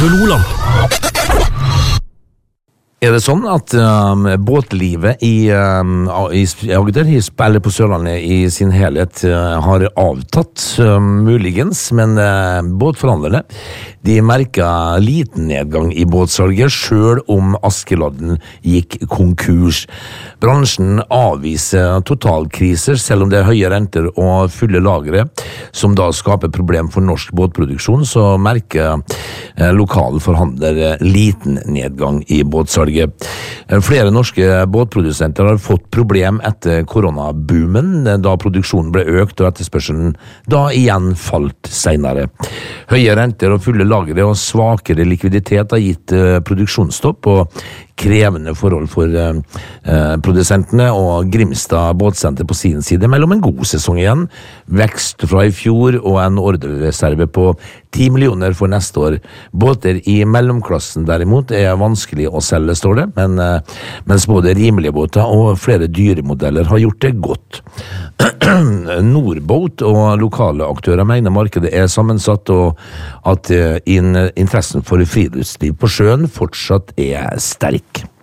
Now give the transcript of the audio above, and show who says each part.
Speaker 1: Radio Loland.
Speaker 2: Er det sånn at båtlivet i Agder, eller på Sørlandet i sin helhet, har avtatt, muligens, men båtforhandlerne, de merket liten nedgang i båtsalget, selv om Askeladden gikk konkurs. Bransjen avviser totalkriser, selv om det er høye renter og fulle lagre, som da skaper problem for norsk båtproduksjon, så merker lokale forhandlere liten nedgang i båtsalget. Flere norske båtprodusenter har fått problem etter koronaboomen, da produksjonen ble økt og etterspørselen da igjen falt senere. Høye renter og fulle lagre og svakere likviditet har gitt produksjonsstopp og krevende forhold for produsentene, og Grimstad båtsenter på sin side mellom en god sesong igjen, vekst fra i fjor og en ordrereserve på 10 millioner for neste år. Båter i mellomklassen derimot er vanskelig å selge, står det, mens både rimelige båter og flere dyremodeller har gjort det godt. Nordboat og lokale aktører mener markedet er sammensatt, og at interessen for friluftsliv på sjøen fortsatt er sterk.